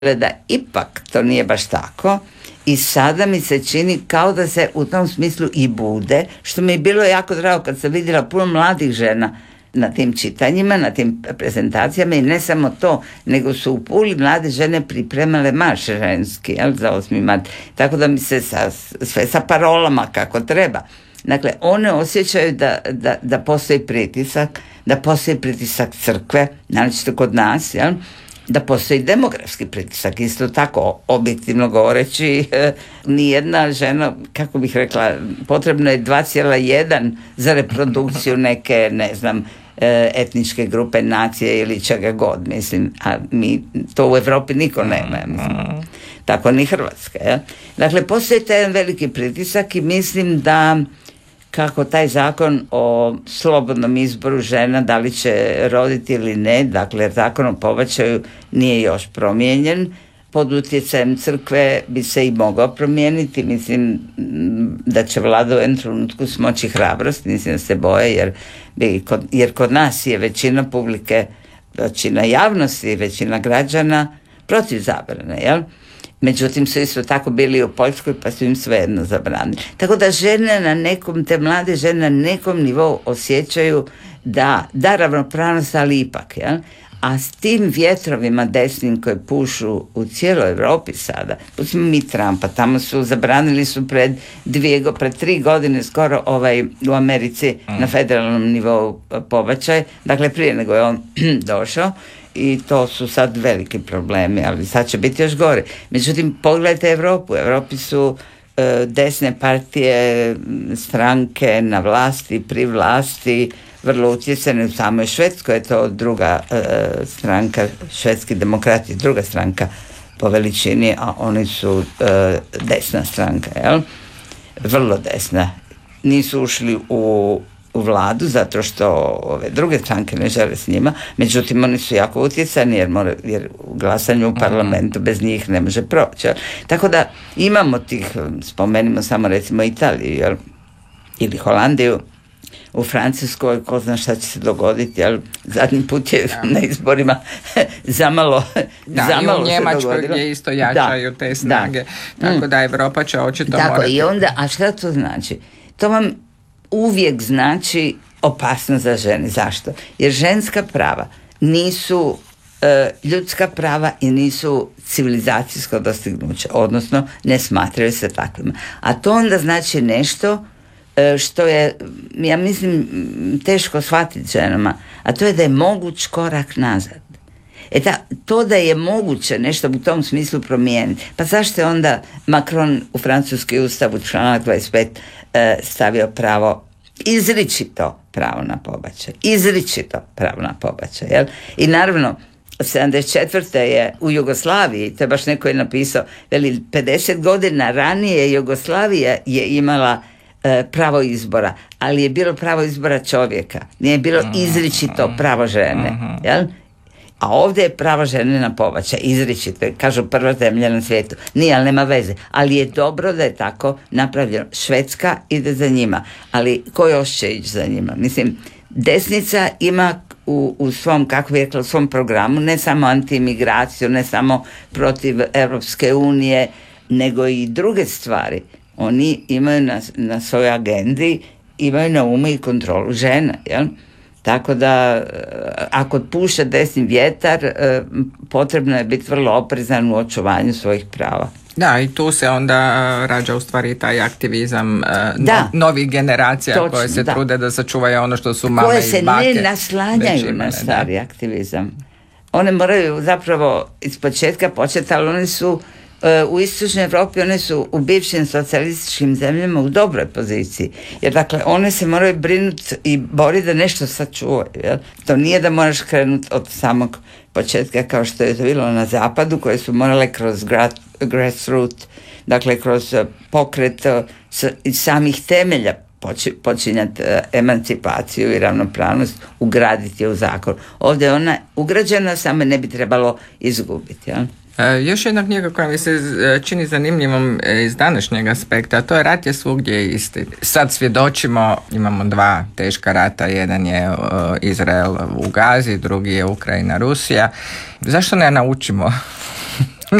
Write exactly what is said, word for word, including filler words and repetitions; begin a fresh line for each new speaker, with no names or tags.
da ipak to nije baš tako i sada mi se čini kao da se u tom smislu i bude, što mi je bilo jako drago kad sam vidjela puno mladih žena na tim čitanjima, na tim prezentacijama i ne samo to, nego su u Puli mlade žene pripremale marš ženski, jel, za osmi mart, tako da mi se sa, sve sa parolama kako treba. Dakle, one osjećaju da, da, da postoji pritisak, da postoji pritisak crkve, naročito kod nas, jel, da postoji demografski pritisak, isto tako, objektivno govoreći, eh, nijedna žena, kako bih rekla, potrebno je dva zarez jedan za reprodukciju neke, ne znam, eh, etničke grupe, nacije ili čega god, mislim, a mi to u Europi niko nema, mislim, tako ni Hrvatska. Ja? Dakle, postoji taj veliki pritisak i mislim da kako taj zakon o slobodnom izboru žena, da li će roditi ili ne, dakle zakon o pobačaju nije još promijenjen, pod utjecajem crkve bi se i mogao promijeniti, mislim da će vlada u jednom trenutku smoći hrabrost, mislim da se boje, jer, bi, jer kod nas je većina publike, većina javnosti, većina građana protiv zabrane, jel? Međutim su isto tako bili u Poljskoj pa su im svejedno zabranili. Tako da žene na nekom, te mlade žene na nekom nivou osjećaju da, da ravnopravnost, ali ipak, jel? A s tim vjetrovima desnim koji pušu u cijeloj Europi sada, pustimo mi Trumpa, tamo su zabranili su pred dvije, pred tri godine skoro ovaj, u Americi na federalnom nivou pobačaj, dakle prije nego je on došao, i to su sad veliki problemi, ali sad će biti još gore. Međutim, pogledajte Europu. U Europi su e, desne partije, stranke na vlasti, pri vlasti, vrlo utjecane. U samoj Švedskoj je to druga e, stranka, švedski demokrati, druga stranka po veličini, a oni su e, desna stranka, jel? Vrlo desna. Nisu ušli u u vladu, zato što ove druge stranke ne žele s njima, međutim oni su jako utjecani jer, mora, jer u glasanju u parlamentu bez njih ne može proći. Tako da imamo tih, spomenimo samo recimo Italiju, jel? Ili Holandiju, u Francuskoj, ko zna šta će se dogoditi, ali zadnji put je da. na izborima zamalo,
da,
zamalo
i u Njemačkoj gdje isto jačaju da, te snage, da. tako da Evropa će očito
tako,
morati.
I onda, a šta to znači? To vam uvijek znači opasnost za žene. Zašto? Jer ženska prava nisu e, ljudska prava i nisu civilizacijsko dostignuće, odnosno ne smatraju se takvima. A to onda znači nešto e, što je, ja mislim, teško shvatiti ženama, a to je da je moguć korak nazad. E ta, to da je moguće nešto u tom smislu promijeniti, pa zašto je onda Macron u francuski ustav u članak dvadeset pet e, stavio pravo, izričito pravo na pobačaj, izričito pravo na pobačaj, jel? I naravno sedamdeset četvrte je u Jugoslaviji, to je baš neko je napisao, veli, pedeset godina ranije Jugoslavija je imala e, pravo izbora, ali je bilo pravo izbora čovjeka, nije bilo izričito pravo žene, jel? A ovdje je pravo žene na pobačaj, izričito, kažu prva zemlja na svijetu. Nije, ali nema veze. Ali je dobro da je tako napravljeno. Švedska ide za njima, ali ko još će ići za njima? Mislim, desnica ima u, u svom, kako bih rekla, u svom programu ne samo antimigraciju, ne samo protiv Europske unije, nego i druge stvari. Oni imaju na, na svojoj agendi, imaju na umu i kontrolu žena, jel? Tako da, ako puše desni vjetar, potrebno je biti vrlo oprezan u očuvanju svojih prava.
Da, i tu se onda rađa u stvari taj aktivizam da, novih generacija točno, koje se da. trude da sačuvaju ono što su mame
koje
i bake.
Koje se ne naslanjaju imene, na stari da. aktivizam. One moraju zapravo iz početka početi, ali one su u istočnoj Europi, one su u bivšim socijalističkim zemljama u dobroj poziciji. Jer dakle, one se moraju brinuti i boriti da nešto sačuvaju. Jel? To nije da moraš krenuti od samog početka kao što je to bilo na zapadu, koje su morale kroz grassroot, dakle kroz pokret iz samih temelja počinjati emancipaciju i ravnopravnost, ugraditi u zakon. Ovdje je ona ugrađena, samo ne bi trebalo izgubiti. Jel?
E, još jedna knjiga koja mi se čini zanimljivom iz današnjeg aspekta, a to je Rat je svugdje isti. Sad svjedočimo, imamo dva teška rata, jedan je uh, Izrael u Gazi, drugi je Ukrajina, Rusija. Zašto ne naučimo